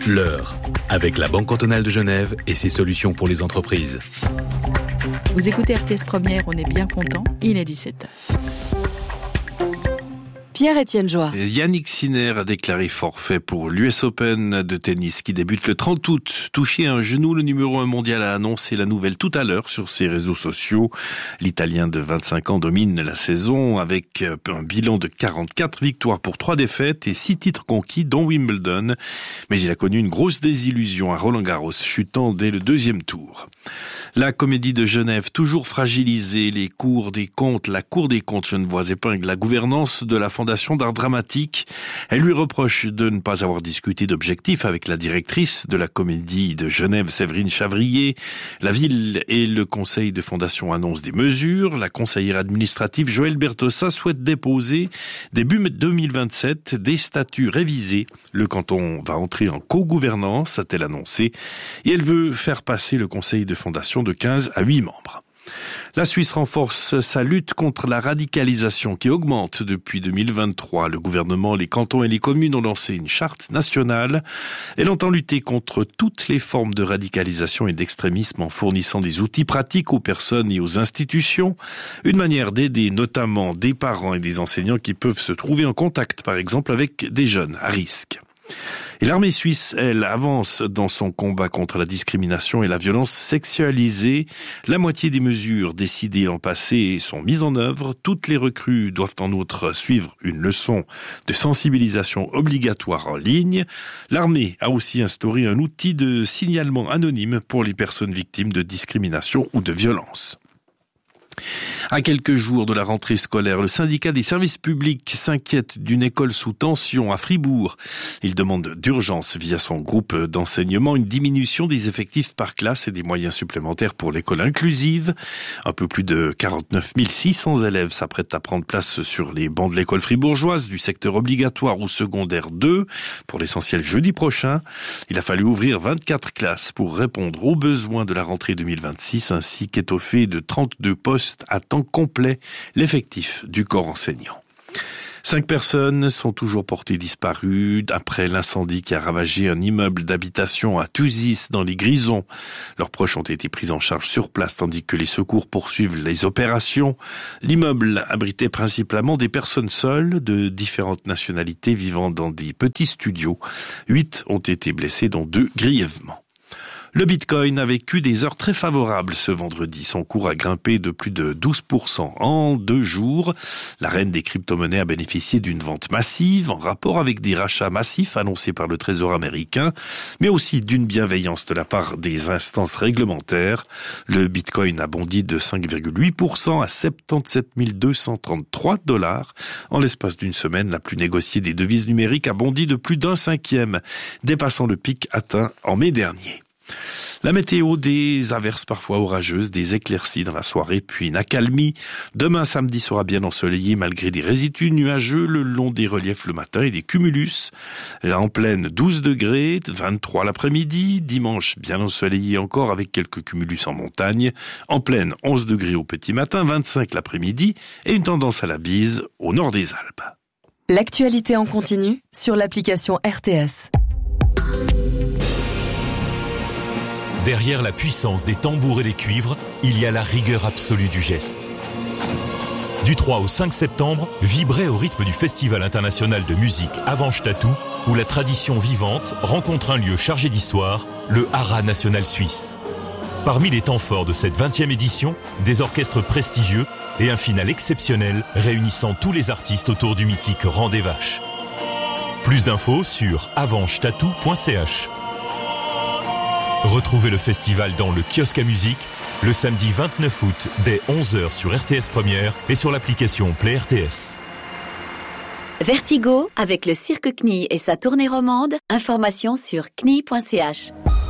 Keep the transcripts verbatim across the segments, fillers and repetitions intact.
L'heure, avec la Banque cantonale de Genève et ses solutions pour les entreprises. Vous écoutez R T S Première, on est bien content, il est dix-sept heures. Pierre-Étienne Joie. Yannick Sinner a déclaré forfait pour l'U S Open de tennis qui débute le trente août. Touché à un genou, le numéro un mondial a annoncé la nouvelle tout à l'heure sur ses réseaux sociaux. L'Italien de vingt-cinq ans domine la saison avec un bilan de quarante-quatre victoires pour trois défaites et six titres conquis, dont Wimbledon. Mais il a connu une grosse désillusion à Roland-Garros, chutant dès le deuxième tour. La Comédie de Genève, toujours fragilisée, les cours des comptes, la Cour des comptes Genevoise épingle la gouvernance de la Fondation d'art dramatique. Elle lui reproche de ne pas avoir discuté d'objectifs avec la directrice de la Comédie de Genève, Séverine Chavrier. La ville et le conseil de fondation annoncent des mesures. La conseillère administrative Joëlle Bertossa souhaite déposer début deux mille vingt-sept des statuts révisés. Le canton va entrer en co-gouvernance, a-t-elle annoncé, et elle veut faire passer le conseil de fondation de quinze à huit membres. La Suisse renforce sa lutte contre la radicalisation qui augmente depuis deux mille vingt-trois. Le gouvernement, les cantons et les communes ont lancé une charte nationale. Elle entend lutter contre toutes les formes de radicalisation et d'extrémisme en fournissant des outils pratiques aux personnes et aux institutions. Une manière d'aider notamment des parents et des enseignants qui peuvent se trouver en contact, par exemple, avec des jeunes à risque. Et l'armée suisse, elle, avance dans son combat contre la discrimination et la violence sexualisée. La moitié des mesures décidées l'an passé sont mises en œuvre. Toutes les recrues doivent en outre suivre une leçon de sensibilisation obligatoire en ligne. L'armée a aussi instauré un outil de signalement anonyme pour les personnes victimes de discrimination ou de violence. À quelques jours de la rentrée scolaire, le syndicat des services publics s'inquiète d'une école sous tension à Fribourg. Il demande d'urgence via son groupe d'enseignement une diminution des effectifs par classe et des moyens supplémentaires pour l'école inclusive. Un peu plus de quarante-neuf mille six cents élèves s'apprêtent à prendre place sur les bancs de l'école fribourgeoise du secteur obligatoire ou secondaire deux, pour l'essentiel jeudi prochain. Il a fallu ouvrir vingt-quatre classes pour répondre aux besoins de la rentrée deux mille vingt-six ainsi qu'étoffer de trente-deux postes à temps complet l'effectif du corps enseignant. Cinq personnes sont toujours portées disparues après l'incendie qui a ravagé un immeuble d'habitation à Thusis dans les Grisons. Leurs proches ont été pris en charge sur place tandis que les secours poursuivent les opérations. L'immeuble abritait principalement des personnes seules de différentes nationalités vivant dans des petits studios. Huit ont été blessés, dont deux grièvement. Le Bitcoin a vécu des heures très favorables ce vendredi. Son cours a grimpé de plus de douze pour cent en deux jours. La reine des crypto-monnaies a bénéficié d'une vente massive en rapport avec des rachats massifs annoncés par le Trésor américain, mais aussi d'une bienveillance de la part des instances réglementaires. Le Bitcoin a bondi de cinq virgule huit pour cent à soixante-dix-sept mille deux cent trente-trois dollars. En l'espace d'une semaine, la plus négociée des devises numériques a bondi de plus d'un cinquième, dépassant le pic atteint en mai dernier. La météo, des averses parfois orageuses, des éclaircies dans la soirée, puis une accalmie. Demain, samedi, sera bien ensoleillé malgré des résidus nuageux le long des reliefs le matin et des cumulus. Là, en pleine, douze degrés, vingt-trois l'après-midi. Dimanche, bien ensoleillé encore avec quelques cumulus en montagne. En pleine, onze degrés au petit matin, vingt-cinq l'après-midi et une tendance à la bise au nord des Alpes. L'actualité en continu sur l'application R T S. Derrière la puissance des tambours et des cuivres, il y a la rigueur absolue du geste. Du trois au cinq septembre, vibrez au rythme du Festival international de musique Avanche Tatou, où la tradition vivante rencontre un lieu chargé d'histoire, le Haras national suisse. Parmi les temps forts de cette vingtième édition, des orchestres prestigieux et un final exceptionnel réunissant tous les artistes autour du mythique Rang des Vaches. Plus d'infos sur avanche tatou point c h. Retrouvez le festival dans le kiosque à musique le samedi vingt-neuf août dès onze heures sur R T S Première et sur l'application Play R T S. Vertigo avec le Cirque C N I et sa tournée romande. Information sur c n i point c h.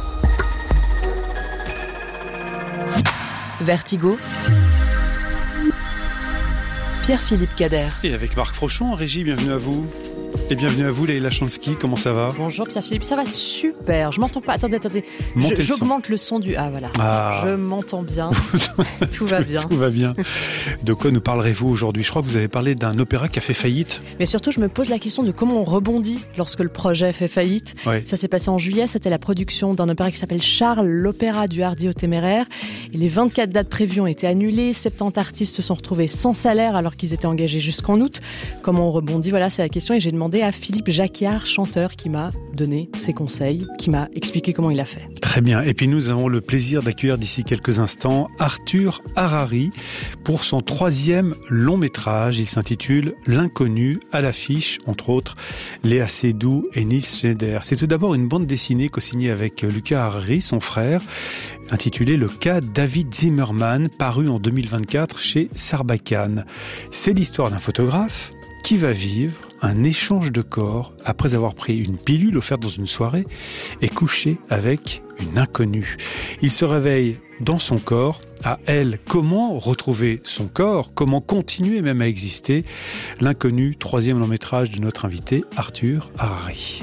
Vertigo. Pierre-Philippe Cader. Et avec Marc Frochon en régie, bienvenue à vous. Et bienvenue à vous, Leïla Chansky, comment ça va? Bonjour Pierre-Philippe, ça va super. Je m'entends pas. Attendez, attendez. Montez Je, le son. j'augmente le son du. Ah voilà. Ah. Je m'entends bien. Tout va bien. Tout va bien. De quoi nous parlerez-vous aujourd'hui? Je crois que vous avez parlé d'un opéra qui a fait faillite. Mais surtout, je me pose la question de comment on rebondit lorsque le projet fait faillite. Ouais. Ça s'est passé en juillet. C'était la production d'un opéra qui s'appelle Charles, l'opéra du hardi au téméraire. Et les vingt-quatre dates prévues ont été annulées. soixante-dix artistes se sont retrouvés sans salaire alors qu'ils étaient engagés jusqu'en août. Comment on rebondit? Voilà, c'est la question. Et j'ai demandé à Philippe Jacquiard, chanteur, qui m'a donné ses conseils, qui m'a expliqué comment il a fait. Très bien. Et puis nous avons le plaisir d'accueillir d'ici quelques instants Arthur Harari pour son troisième long métrage. Il s'intitule L'inconnu, à l'affiche, entre autres, Léa Seydoux et Nils Schneider. C'est tout d'abord une bande dessinée co-signée avec Lucas Harari, son frère, intitulée Le cas David Zimmerman, paru en deux mille vingt-quatre chez Sarbacane. C'est l'histoire d'un photographe qui va vivre un échange de corps après avoir pris une pilule offerte dans une soirée et couché avec une inconnue. Il se réveille dans son corps. À elle, comment retrouver son corps? Comment continuer même à exister? L'inconnu, troisième long métrage de notre invité Arthur Harari.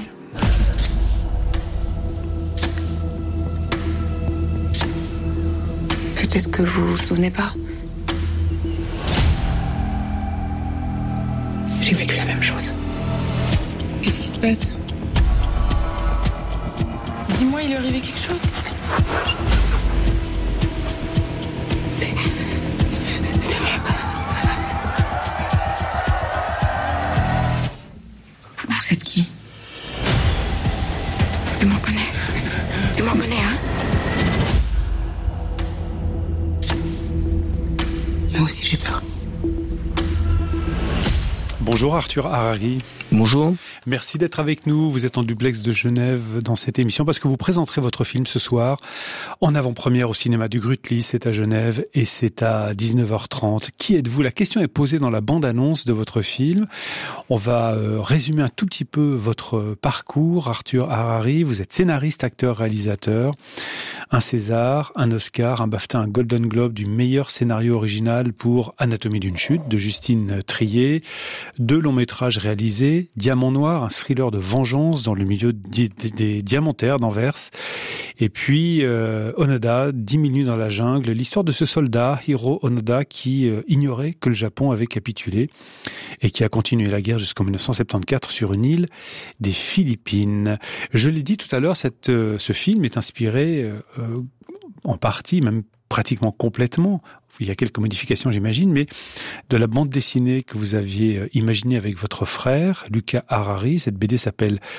Peut-être que vous vous souvenez pas. J'ai vécu la même chose. Qu'est-ce qui se passe? Dis-moi, il est arrivé quelque chose? C'est... C'est... c'est... Vous êtes qui? Tu m'en connais? Tu m'en connais, hein? Moi aussi, j'ai peur. Bonjour Arthur Harari. Bonjour. Merci d'être avec nous. Vous êtes en duplex de Genève dans cette émission parce que vous présenterez votre film ce soir en avant-première au cinéma du Grutli. C'est à Genève et c'est à dix-neuf heures trente. Qui êtes-vous? La question est posée dans la bande-annonce de votre film. On va euh, résumer un tout petit peu votre parcours. Arthur Harari, vous êtes scénariste, acteur, réalisateur. Un César, un Oscar, un BAFTA, un Golden Globe du meilleur scénario original pour Anatomie d'une chute de Justine Triet. Deux longs métrages réalisés, Diamant Noir, un thriller de vengeance dans le milieu des, des, des diamantaires d'Anvers. Et puis euh, Onoda, dix minutes dans la jungle, l'histoire de ce soldat, Hiro Onoda, qui euh, ignorait que le Japon avait capitulé et qui a continué la guerre jusqu'en dix-neuf cent soixante-quatorze sur une île des Philippines. Je l'ai dit tout à l'heure, cette, euh, ce film est inspiré euh, en partie, même pratiquement complètement, il y a quelques modifications j'imagine, mais de la bande dessinée que vous aviez imaginée avec votre frère, Lucas Harari. Cette B D s'appelle